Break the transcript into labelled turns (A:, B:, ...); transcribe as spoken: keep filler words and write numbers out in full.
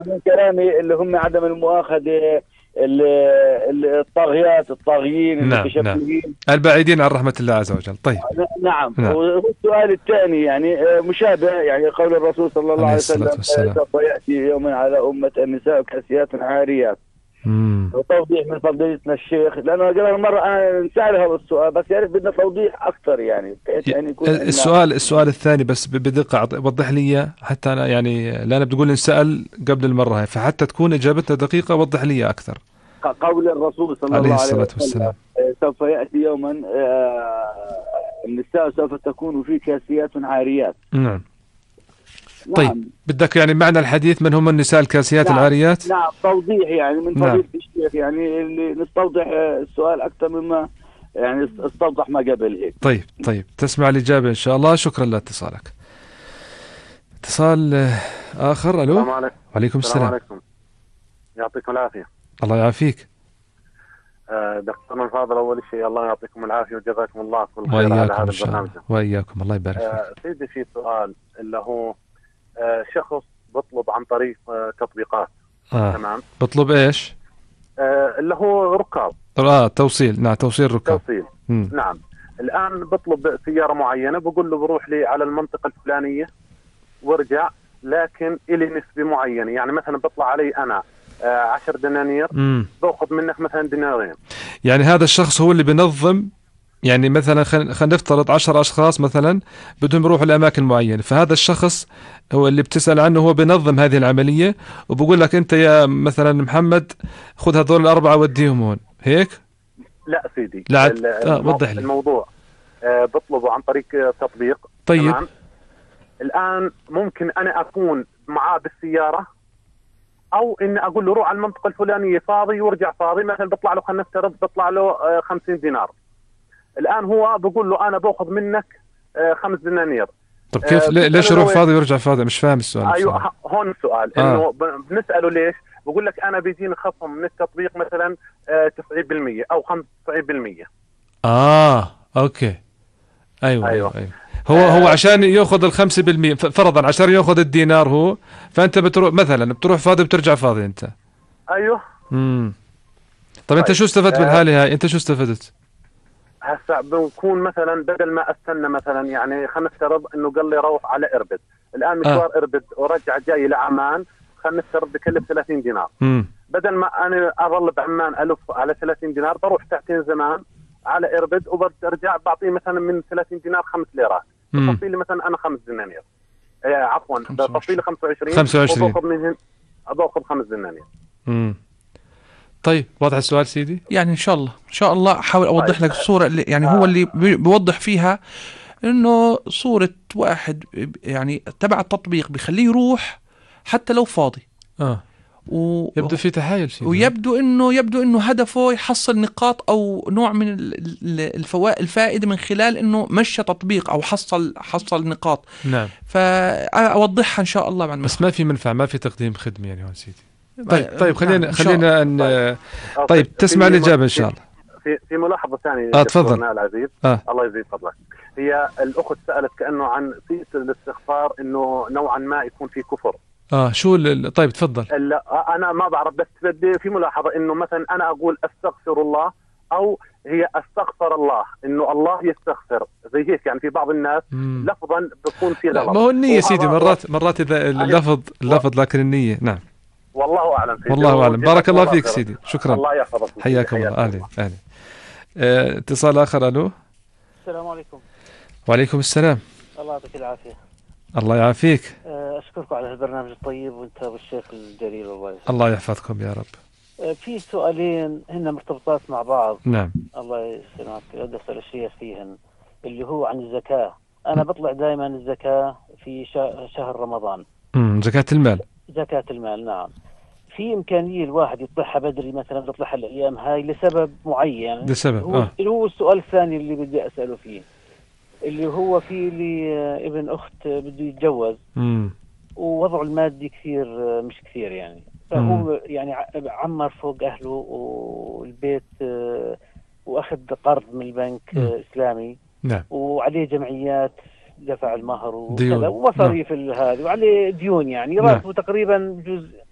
A: من كلامي اللي هم عدم المؤاخذة، ال- ال- الطاغيات الطاغيين
B: نعم نعم،
A: المتشبهين.
B: البعيدين عن رحمة الله عز وجل. طيب.
A: نعم.
B: نعم.
A: والسؤال الثاني يعني آه، مشابه، يعني قول الرسول صلى الله
B: عليه
A: عليه
B: الصلاة
A: وسلم آه،
B: والسلام.
A: سوف يأتي يوم على أمة النساء كاسيات عاريات.
B: مم.
A: وتوضيح من فضيلتنا الشيخ، لأنه قبل مرة أنا نسأل هذا السؤال، بس يعرف بدنا توضيح أكثر، يعني بحيث
B: ي-
A: يعني يكون عندنا.
B: السؤال السؤال الثاني بس ب- بدقة، أعط- وضح لي إياه حتى أنا يعني، لأن بتقول انسأل قبل المرة هاي، فحتى تكون إجابتنا دقيقة وضح لي إياه أكثر.
A: قول الرسول صلى
B: عليه
A: الله عليه
B: الصلاة
A: وسلم
B: والسلام.
A: آه، سوف يأتي يوما آه، النساء سوف تكون في كاسيات عاريات.
B: نعم. طيب،
A: نعم.
B: بدك يعني معنى الحديث من هم النساء الكاسيات
A: نعم.
B: العاريات؟
A: نعم، توضيح يعني من
B: نعم.
A: فضيلة الشيخ، يعني اللي نستوضح آه، السؤال أكثر مما يعني استوضح ما قبل هيك.
B: طيب طيب، تسمع الإجابة إن شاء الله. شكرا لاتصالك. اتصال آه، آخر. ألو.
C: السلام عليكم.
B: وعليكم
C: السلام
B: السلام.
C: عليكم، يعطيكم العافية.
B: الله يعافيك.
C: آه، دكتورنا الفاضل، أول شيء الله يعطيكم العافية وجزاكم الله كل خير على
B: وإياكم
C: هذا
B: إن شاء
C: البرنامج.
B: الله. وإياكم، الله يبارك فيك.
C: آه، سيدي، في سؤال اللي هو آه، شخص بطلب عن طريق آه، تطبيقات.
B: آه.
C: تمام.
B: بطلب إيش؟
C: آه، اللي هو ركاب
B: آه توصيل. نعم، توصيل ركاب.
C: توصيل.
B: مم.
C: نعم. الآن بطلب سيارة معينة، بقول له بروح لي على المنطقة الفلانية وارجع، لكن إلي نسبة معينة، يعني مثلا بطلع علي أنا آه، عشر دنانير،
B: مم.
C: باخذ منك مثلا دينارين.
B: يعني هذا الشخص هو اللي بينظم، يعني مثلا خلينا نفترض عشر أشخاص مثلا بدهم يروحوا لأماكن معينة، فهذا الشخص هو اللي بتسأل عنه، هو بينظم هذه العملية، وبقول لك أنت يا مثلا محمد خذ هذول الأربعة وديهم هون، هيك؟
C: لا سيدي،
B: لا عد...
C: ال-
B: آه
C: المو...
B: وضح لي.
C: الموضوع آه، بطلبه عن طريق آه، تطبيق.
B: طيب.
C: تمام. الآن ممكن أنا أكون معاه بالسيارة، أو إني أقول له روح على المنطقة الفلانية فاضي وارجع فاضي، مثلا بطلع له، خلينا نفترض بطلع له آه، خمسين دينار. الآن هو بقول له أنا باخذ منك آه، خمس دنانير.
B: طب كيف؟
C: آه،
B: ليه- ليش
C: بتسأله
B: يروح
C: له
B: فاضي ويرجع فاضي؟ مش فاهم السؤال
C: ايوه،
B: بصراحة.
C: ه- هون السؤال
B: آه.
C: انه ب- بنساله ليش، بقول لك انا بيجيني خصم من التطبيق مثلا آه، تسعين بالمئة او خمسة وتسعين بالمئة.
B: آه أوكي. أيوة أيوة
C: ايوه.
B: أيوة. هو
C: آه،
B: هو عشان ياخذ الخمسة بالمية ف- فرضا عشان ياخذ الدينار هو، فأنت بتروح مثلا بتروح فاضي بترجع فاضي أنت.
C: ايوه.
B: امم. طب أنت
C: طيب.
B: شو استفدت
C: آه،
B: بالحالة هاي؟ أنت شو استفدت؟
C: هسا بنكون مثلا بدل ما استنى مثلا، يعني خلينا نفترض انه قال لي روح على اربد، الان
B: آه.
C: مشوار اربد ورجع جاي لعمان، خلينا نفترض بكلف ثلاثين دينار.
B: امم.
C: بدل ما انا اظل بعمان الف على ثلاثين دينار، بروح ساعتين زمان على اربد وبرجع بعطيه مثلا من ثلاثين دينار خمس ليرات،
B: مم.
C: بفصيل لي مثلا انا خمس دنانير. آه عفوا، بفصيل لي خمسة وعشرين
B: خمسة وعشرين.
C: وباخذ منهن باخذ خمس دنانير.
B: امم. طيب، واضح السؤال سيدي؟
D: يعني ان شاء الله ان شاء الله احاول اوضح
C: طيب.
D: لك الصوره اللي يعني
C: آه.
D: هو اللي بي- بيوضح فيها انه صوره واحد يعني تبع التطبيق بيخليه يروح حتى لو فاضي،
B: اه.
D: و...
B: يبدو في تحايل سيدي.
D: ويبدو انه يبدو انه هدفه يحصل نقاط او نوع من الفوائد الفائده من خلال انه مشى تطبيق او حصل حصل نقاط.
B: نعم.
D: فاوضحها ان شاء الله بعد ما
B: بس ما في منفعة، ما في تقديم خدمة يعني هون سيدي. طيب طيب، خلينا
D: نعم، إن شاء
B: خلينا ان
C: طيب.
B: طيب تسمع
C: في-
B: الإجابة إن شاء الله.
C: في في ملاحظه ثانيه
B: آه، تفضل.
C: دكتورنا العزيز.
B: آه.
C: الله يزيد فضلك. هي الاخت سالت كانه عن صيغه الاستغفار، انه نوعا ما يكون في كفر.
B: اه شو ال... طيب تفضل.
C: لا انا ما بعرف، بس بدي في ملاحظه انه مثلا انا اقول استغفر الله، او هي استغفر الله، انه الله يستغفر زي هيك، يعني في بعض الناس
B: مم.
C: لفظا بكون في
B: لا،
C: غلط.
B: ما هو النية
C: وهذا
B: سيدي،
C: هو-
B: مرات مرات إذا اللفظ اللفظ لكن النية. نعم.
C: والله اعلم سيدي.
B: والله أعلم. بارك
C: وجزاكم
B: الله فيك
C: خيرا.
B: سيدي. شكرا.
C: الله يحفظك سيدي.
B: حياكم الله.
C: حياكم
B: أهلا أهلا. آه، اتصال آخر. ألو.
E: السلام عليكم.
B: وعليكم السلام.
E: الله يعطيك العافية.
B: الله يعافيك.
E: أشكركم على البرنامج الطيب، وأنت والشيخ الجليل. الله يسلمك.
B: الله يحفظكم يا رب.
E: في سؤالين هن مرتبطات مع بعض.
B: نعم.
E: الله يسلمك. بدي أسأل الشيخ فيهن، اللي هو عن الزكاة. أنا بطلع دائما الزكاة في شهر رمضان.
B: امم. زكاة المال.
E: زكاة المال، نعم. في إمكانية الواحد يطلعها بدري، مثلا يطلعها الأيام هاي لسبب معين.
B: لسبب.
E: هو,
B: آه.
E: هو السؤال الثاني اللي بدي أسأله فيه، اللي هو في لي ابن أخت بده يتجوز،
B: امم.
E: ووضعه المادي كثير مش كثير يعني، فهو
B: مم.
E: يعني عمر فوق أهله والبيت، وأخذ قرض من البنك
B: مم.
E: إسلامي،
B: نعم.
E: وعليه جمعيات دفع المهر
B: ديون.
E: وكذا، ومصاريف هذه، وعليه ديون، يعني
B: نعم.
E: راتبه تقريبا جزء